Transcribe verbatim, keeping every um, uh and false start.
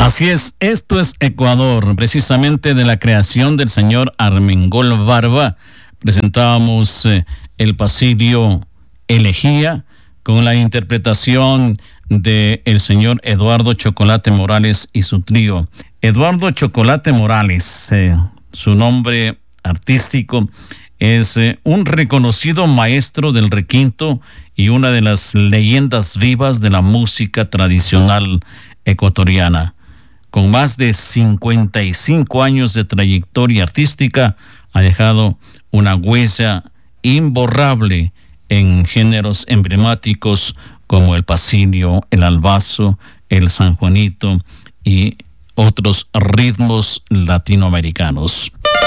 Así es, esto es Ecuador, precisamente de la creación del señor Armengol Barba. Presentábamos eh, el pasillo Elegía con la interpretación de el señor Eduardo Chocolate Morales y su trío. Eduardo Chocolate Morales, eh, su nombre artístico, es eh, un reconocido maestro del requinto y una de las leyendas vivas de la música tradicional ecuatoriana. Con más de cincuenta y cinco años de trayectoria artística, ha dejado una huella imborrable en géneros emblemáticos como el pasillo, el albazo, el San Juanito y otros ritmos latinoamericanos.